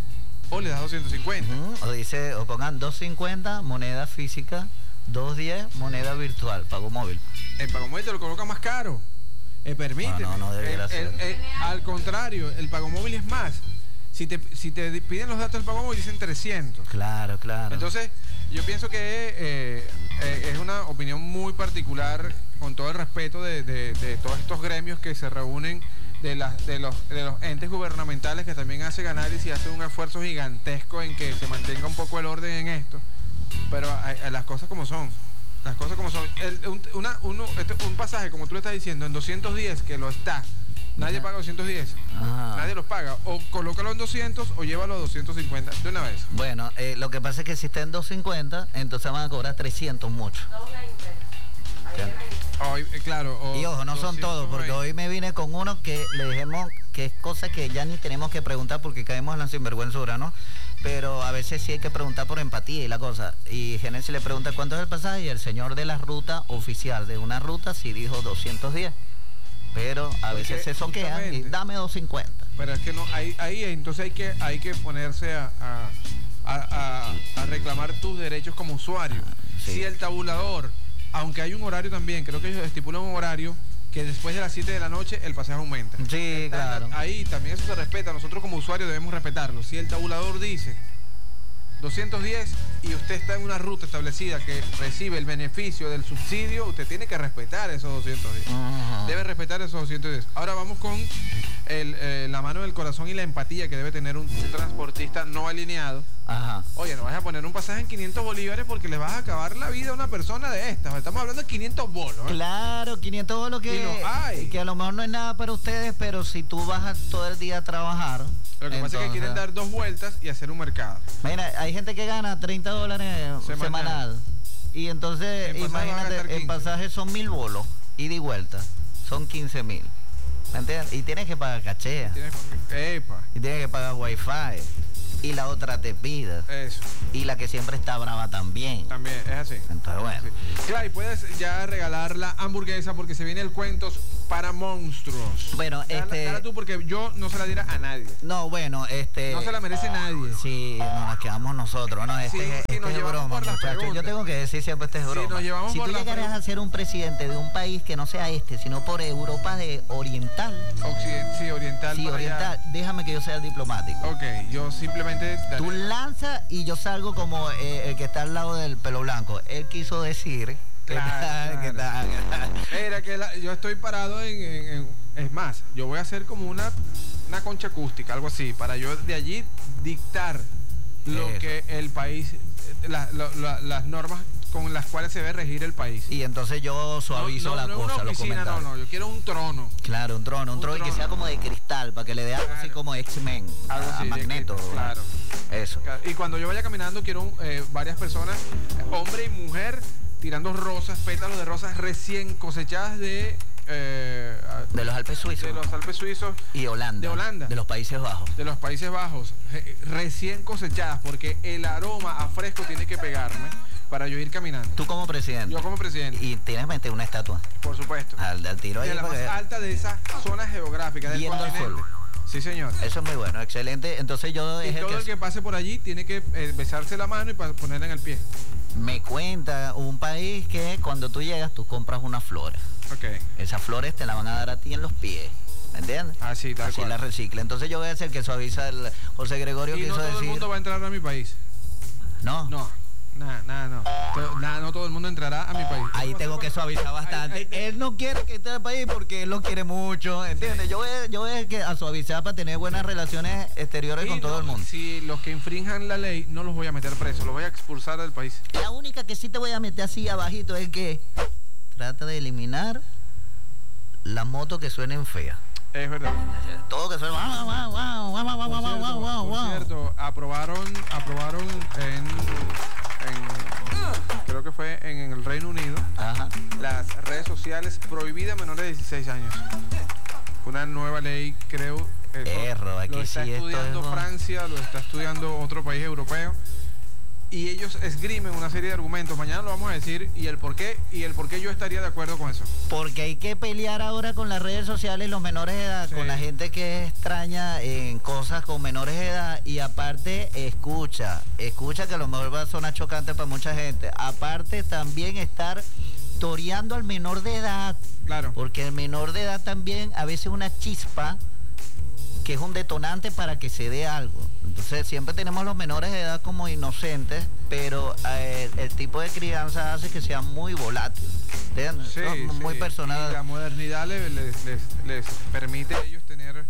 o le das doscientos cincuenta. Ujú, o dice, o pongan doscientos cincuenta, moneda física, doscientos diez, moneda virtual, pago móvil. El pagomóvil te lo coloca más caro. Eh, permíteme. No, no, no debería El- el- ser. el- al contrario, el pagomóvil es más. Si te, si te piden los datos del pagomóvil dicen trescientos. Claro, claro. Entonces, yo pienso que eh, eh, es una opinión muy particular, con todo el respeto de, de- de todos estos gremios que se reúnen, de, las de, los, de los entes gubernamentales que también hacen análisis y hacen un esfuerzo gigantesco en que se mantenga un poco el orden en esto. Pero a- a las cosas como son. Las cosas como son. El- un, una- uno- este- un pasaje, como tú le estás diciendo, en doscientos diez, que lo está. Nadie paga doscientos diez. Ajá. Nadie los paga. O colócalo en doscientos o llévalo a doscientos cincuenta de una vez. Bueno, eh, lo que pasa es que si está en doscientos cincuenta, entonces van a cobrar trescientos mucho. doscientos veinte. Ahí Ya. es veinte. Hoy, eh, claro. o Y ojo, no son todos, porque doscientos veinte. hoy me vine con uno que le dijimos que es cosa que ya ni tenemos que preguntar porque caemos en la sinvergüenzura, ¿no? Pero a veces sí hay que preguntar por empatía y la cosa. Y Genesis le pregunta cuánto es el pasaje y el señor de la ruta oficial de una ruta sí dijo doscientos diez. Pero a Porque veces se soquean y justamente- dame doscientos cincuenta. Pero es que no, ahí, ahí entonces hay que, hay que ponerse a, a, a- a- a reclamar tus derechos como usuario. sí. Si el tabulador, aunque hay un horario también, creo que ellos estipulan un horario que después de las siete de la noche el pasaje aumenta. Sí, Está- claro. Ahí también eso se respeta, nosotros como usuarios debemos respetarlo. Si el tabulador dice doscientos diez y usted está en una ruta establecida que recibe el beneficio del subsidio, usted tiene que respetar esos doscientos diez. Ajá. Debe respetar esos doscientos diez. Ahora vamos con el, eh, la mano del corazón y la empatía que debe tener un transportista no alineado. Ajá. Oye, no vas a poner un pasaje en quinientos bolívares porque le vas a acabar la vida a una persona de estas. Estamos hablando de quinientos bolos. ¿eh? Claro, quinientos bolos Y que, lo hay. que a lo mejor no es nada para ustedes, pero si tú vas a todo el día a trabajar, Lo que pasa es que quieren dar dos vueltas y hacer un mercado. Mira, hay gente que gana treinta dólares semanal. semanal. Y entonces, en imagínate, el pasaje son mil bolos, ida y vuelta. Son quince mil. ¿Me entiendes? Y tienes que pagar caché. Epa. Y tienes que pagar wifi. Y la otra te pide. Eso. Y la que siempre está brava también. También, es así. Entonces, bueno. Sí. Claro, y puedes ya regalar la hamburguesa porque se viene el Cuentos para Monstruos. Bueno, dala, este... Dala tú porque yo no se la diera a nadie. No, bueno, este... No se la merece nadie. Sí, nos quedamos nosotros. No, este, sí, este sí, nos es broma, muchachos. Yo tengo que decir siempre este es broma. Sí, nos llevamos si por tú la llegaras a ser un presidente de un país que no sea este, sino por Europa de oriental. Occident sí, oriental. Sí, oriental. Allá. Déjame que yo sea el diplomático. Ok, yo simplemente... Dale. Tú lanzas y yo salgo como eh, el que está al lado del pelo blanco. Él quiso decir... Claro, que claro. Mira, que la, yo estoy parado en, en, en... Es más, yo voy a hacer como una, una concha acústica, algo así, para yo de allí dictar lo Eso. que el país... La, la, la, las normas con las cuales se debe regir el país. Y entonces yo suavizo no, no, la no cosa, una oficina, los comentarios. No, no, yo quiero un trono. Claro, un trono, un, un trono, trono y que sea como de cristal, para que le dé algo claro. así como X-Men, algo a, así, a Magneto. Que, claro. Eso. Y cuando yo vaya caminando quiero eh, varias personas, hombre y mujer, tirando rosas, pétalos de rosas recién cosechadas de... Eh, de los Alpes suizos. De los Alpes suizos. Y Holanda. De Holanda. De los Países Bajos. De los Países Bajos. Recién cosechadas, porque el aroma a fresco tiene que pegarme para yo ir caminando. Tú como presidente. Yo como presidente. Y tienes que meter una estatua. Por supuesto. Al, al tiro ahí. De la porque... más alta de esa zona geográfica del continente. Sí, señor. Eso es muy bueno, excelente. Entonces yo... Y es todo el que... el que pase por allí tiene que eh, besarse la mano y ponerla en el pie. Me cuenta un país que cuando tú llegas tú compras unas flores. Okay. Esas flores te las van a dar a ti en los pies. ¿Me entiendes? Así, tal Así cual. la recicla. Entonces yo voy a ser que suaviza el José Gregorio y quiso no todo decir... el mundo va a entrar a mi país. ¿No? No. Nada, nada, no. Todo, nada, no todo el mundo entrará a mi país. Ahí tengo que suavizar bastante. Ahí, ahí, él no quiere que esté en el país porque él lo quiere mucho, ¿entiendes? Sí. Yo voy, yo voy a, que a suavizar para tener buenas relaciones exteriores sí, con todo no, el mundo. Si los que infrinjan la ley, no los voy a meter presos, los voy a expulsar del país. La única que sí te voy a meter así abajito es que trata de eliminar las motos que suenen feas. Es verdad. Todo que suene wow, wow, wow, wow, wow, wow, wow, wow, wow. Por cierto, aprobaron, aprobaron en, en creo que fue en el Reino Unido. Ajá. Las redes sociales prohibidas a menores de dieciséis años. Una nueva ley, creo. Erro, aquí lo está sí estudiando esto es... Francia, lo está estudiando otro país europeo. Y ellos esgrimen una serie de argumentos. Mañana lo vamos a decir y el por qué y el por qué yo estaría de acuerdo con eso. Porque hay que pelear ahora con las redes sociales, los menores de edad, sí. Con la gente que es extraña en cosas con menores de edad. Y aparte, escucha, escucha que a lo mejor va a sonar chocante para mucha gente. Aparte, también estar toreando al menor de edad. Claro. Porque el menor de edad también a veces una chispa que es un detonante para que se dé algo. Entonces siempre tenemos los menores de edad como inocentes, pero eh, el tipo de crianza hace que sea muy volátil. ¿Entiendes? Sí, sí, muy personal. Y la modernidad les, les, les, les permite a ellos tener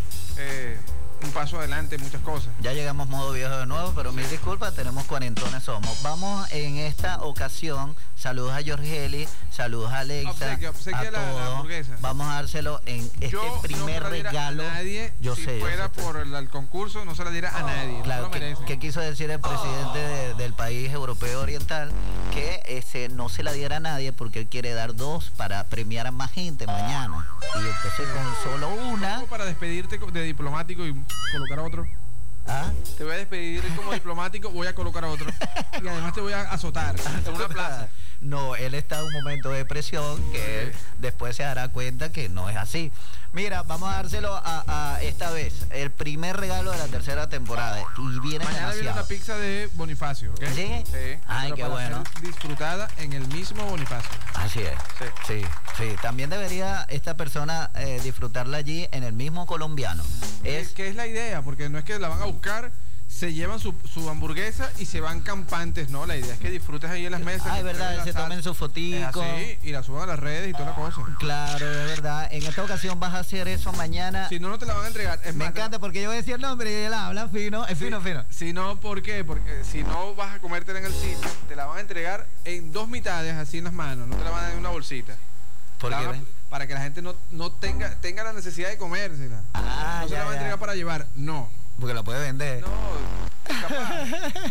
eh, un paso adelante en muchas cosas. Ya llegamos modo viejo de nuevo, pero mil disculpas, tenemos cuarentones somos. Vamos en esta ocasión, saludos a Georgeli, saludos a Alexa, obsequia, obsequia a la, todo. La hamburguesa. Vamos a dárselo en este yo primer no regalo. A nadie, yo si sé, fuera yo sé, por el, el concurso, no se la diera a nadie. Claro, no ¿qué, ¿qué quiso decir el presidente de, del país europeo oriental? Que ese no se la diera a nadie porque él quiere dar dos para premiar a más gente mañana. Y entonces con solo una... Para despedirte de diplomático y colocar a otro. ¿Ah? Te voy a despedir como diplomático, voy a colocar a otro. Y además te voy a azotar en una plaza. No, él está en un momento de presión que él después se dará cuenta que no es así. Mira, vamos a dárselo a, a esta vez, el primer regalo de la tercera temporada. Y viene mañana demasiado. Viene una pizza de Bonifacio, ¿ok? ¿Sí? Sí. Ay, qué bueno. Disfrutada en el mismo Bonifacio. Así es. Sí, sí. sí. También debería esta persona eh, disfrutarla allí en el mismo colombiano. Es que es la idea, porque no es que la van a buscar, se llevan su, su hamburguesa y se van campantes, ¿no? La idea es que disfrutes ahí en las mesas. Ah, es verdad, se tomen su fotico. Sí, y la suban a las redes y toda la cosa. Claro, es verdad. En esta ocasión vas a hacer eso mañana. Si no, no te la van a entregar. Es Me más, encanta porque yo voy a decir el nombre y él habla fino, es sí, fino, fino. Si no, ¿por qué? Porque si no vas a comértela en el sitio, te la van a entregar en dos mitades, así en las manos, no te la van a dar en una bolsita. ¿Por qué? A, para que la gente no, no tenga, tenga la necesidad de comérsela. Ah, no se ya, la van a entregar ya. para llevar, no. Porque la puede vender. No, capaz.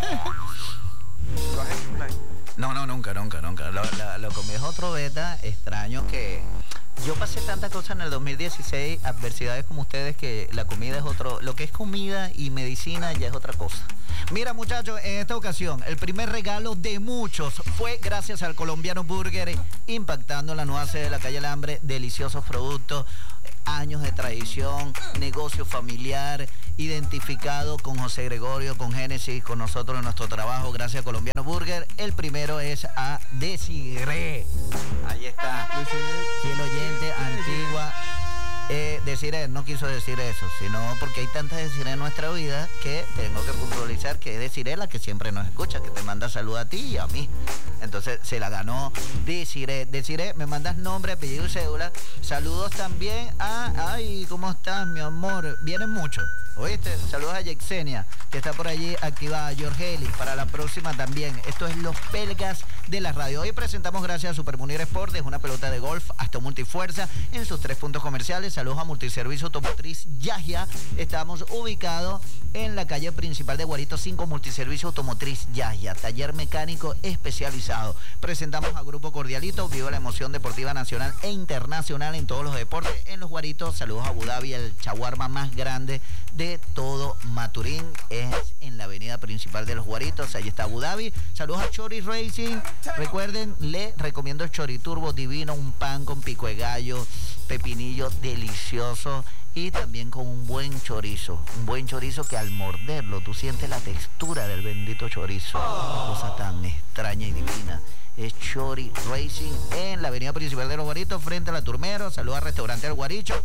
¿Lo has hecho online? No, no, nunca, nunca, nunca. Lo, la, lo comí es otro beta extraño que... Yo pasé tantas cosas en el dos mil dieciséis, adversidades como ustedes, que la comida es otro... Lo que es comida y medicina ya es otra cosa. Mira, muchachos, en esta ocasión, el primer regalo de muchos fue gracias al Colombiano Burger, impactando la nueva sede de la calle El Hambre. Deliciosos productos, años de tradición, negocio familiar, identificado con José Gregorio, con Génesis, con nosotros en nuestro trabajo, gracias a Colombiano Burger. El primero es a Desiree. Ahí está. Fiel oyente, antigua. Eh, Desiree no quiso decir eso, sino porque hay tantas Desiree en nuestra vida que tengo que puntualizar que es Desiree la que siempre nos escucha, que te manda salud a ti y a mí. Entonces se la ganó Desiree. Desiree, me mandas nombre, apellido y cédula. Saludos también a... Ay, ¿cómo estás, mi amor? Vienen muchos. ¿Oíste? Saludos a Yexenia, que está por allí activada. Jorgeli, para la próxima también. Esto es Los Pelgas de la Radio. Hoy presentamos gracias a Super Munir Sport, desde una pelota de golf hasta multifuerza en sus tres puntos comerciales. Saludos a Multiservicio Automotriz Yahya. Estamos ubicados en la calle principal de Guarito cinco, Multiservicio Automotriz Yahya, taller mecánico especializado. Presentamos a Grupo Cordialito, viva la emoción deportiva nacional e internacional en todos los deportes. En los Guaritos, saludos a Abu Dhabi, el chaguarma más grande de todo Maturín, es en la avenida principal de los Guaritos, ahí está Abu Dhabi. Saludos a Chori Racing, recuerden, le recomiendo el Chori Turbo divino, un pan con pico de gallo, pepinillo delicioso y también con un buen chorizo, un buen chorizo que al morderlo tú sientes la textura del bendito chorizo, oh. Cosa tan extraña y divina. Es Chori Racing en la avenida principal de los Guaritos, frente a la Turmero. Saludos al restaurante El Guaricho.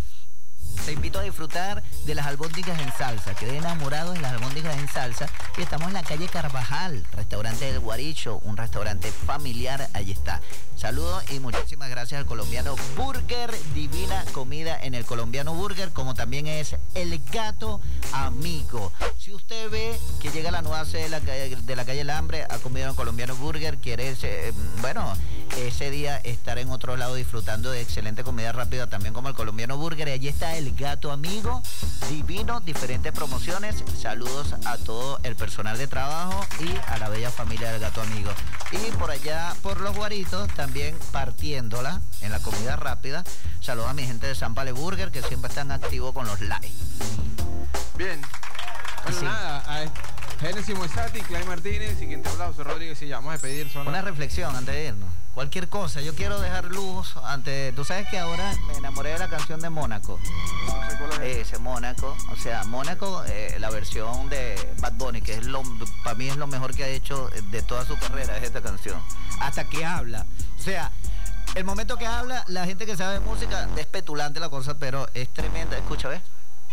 Te invito a disfrutar de las albóndigas en salsa. Quedé enamorado de las albóndigas en salsa. Y estamos en la calle Carvajal, restaurante del Guaricho, un restaurante familiar. Allí está. Saludos y muchísimas gracias al Colombiano Burger. Divina comida en el Colombiano Burger, como también es el Gato Amigo. Si usted ve que llega la nueva sede de la calle, de la calle El Hambre, ha comido en el Colombiano Burger, quiere, eh, bueno, ese día estar en otro lado disfrutando de excelente comida rápida, también como el Colombiano Burger. Y allí está el Gato Amigo, divino, diferentes promociones. Saludos a todo el personal de trabajo y a la bella familia del Gato Amigo. Y por allá, por los Guaritos, también partiéndola en la comida rápida. Saludos a mi gente de San Pale Burger, que siempre están activos con los live. Bien. Bueno, sí. Nada, a Génesis Moisati, Clay Martínez y quien te habla, José Rodríguez, y ya vamos a despedir. Son Una las... reflexión antes de irnos. Cualquier cosa, yo quiero dejar luz ante... Tú sabes que ahora me enamoré de la canción de Mónaco. No sé cuál es. Ese Mónaco, o sea, Mónaco, eh, la versión de Bad Bunny, que es lo, para mí es lo mejor que ha hecho de toda su carrera, es esta canción. Hasta que habla. O sea, el momento que habla, la gente que sabe de música, es petulante la cosa, pero es tremenda. Escucha, ¿ves?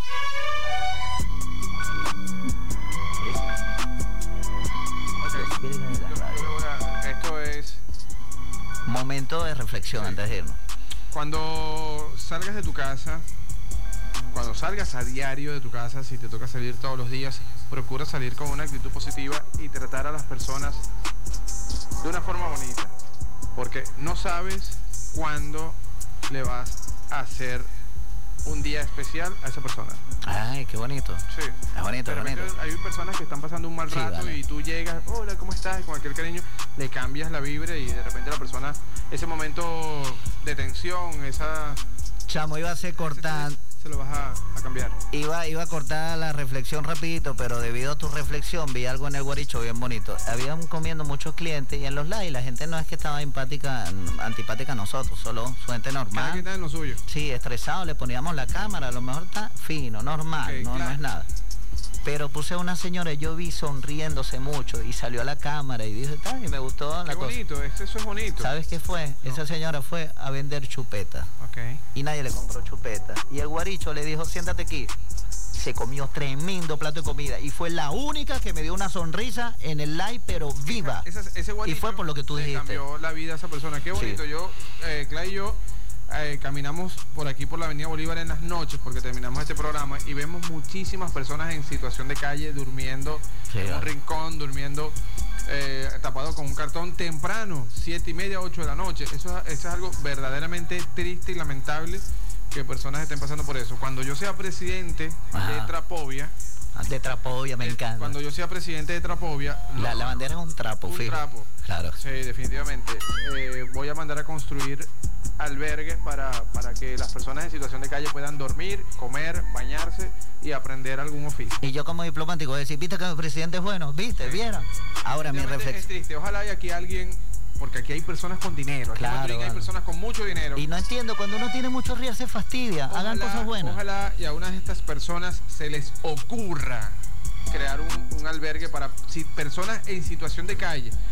Okay. Esto es... Momento de reflexión, sí. Antes de irnos. Cuando salgas de tu casa, cuando salgas a diario de tu casa, si te toca salir todos los días, procura salir con una actitud positiva y tratar a las personas de una forma bonita. Porque no sabes cuándo le vas a hacer un día especial a esa persona. Ay, qué bonito. Sí. Es bonito, de repente, bonito. Hay personas que están pasando un mal sí, rato vale. Y tú llegas, hola, ¿cómo estás? Y con aquel cariño le cambias la vibra y de repente la persona, ese momento de tensión, esa... Chamo, iba a ser cortando. Se lo vas a, a cambiar. Iba, iba a cortar la reflexión rapidito, pero debido a tu reflexión vi algo en el Guaricho bien bonito. Habían comiendo muchos clientes y en los live la gente no es que estaba empática, antipática a nosotros, solo su gente normal. Cada quien está en lo suyo. Sí, estresado, le poníamos la cámara, a lo mejor está fino, normal, okay, no, claro. No es nada. Pero puse a una señora, yo vi sonriéndose mucho y salió a la cámara y dijo, y me gustó la Qué cosa. bonito, eso es bonito. ¿Sabes qué fue? No. Esa señora fue a vender chupeta. Okay. Y nadie le compró chupeta. Y el Guaricho le dijo, siéntate aquí. Se comió tremendo plato de comida y fue la única que me dio una sonrisa en el live, pero viva. Esa, esa, ese y fue por lo que tú dijiste. Cambió la vida a esa persona. Qué bonito. Sí. Yo, eh, Clay y yo, Eh, caminamos por aquí por la avenida Bolívar en las noches porque terminamos este programa y vemos muchísimas personas en situación de calle durmiendo sí, en un rincón, durmiendo eh, tapado con un cartón temprano, siete y media, ocho de la noche. Eso, eso es algo verdaderamente triste y lamentable que personas estén pasando por eso. Cuando yo sea presidente Ajá. de Trapovia, De Trapovia, me Eh, encanta. Cuando yo sea presidente de Trapovia... La, lo- la bandera es un trapo, un fijo. trapo. Claro. Sí, definitivamente. Eh, voy a mandar a construir albergues para, para que las personas en situación de calle puedan dormir, comer, bañarse y aprender algún oficio. Y yo como diplomático voy a decir, ¿viste que el presidente es bueno? ¿Viste? ¿Vieron? Ahora mi Definitivamente es reflexión. triste. Ojalá haya aquí alguien, porque aquí hay personas con dinero. Aquí Claro, en Madrid hay vale. personas con mucho dinero. Y no entiendo, cuando uno tiene mucho río se fastidia. Hagan Ojalá- cosas buenas. Ojalá y a una de estas personas se les ocurra crear un, un albergue para si, personas en situación de calle.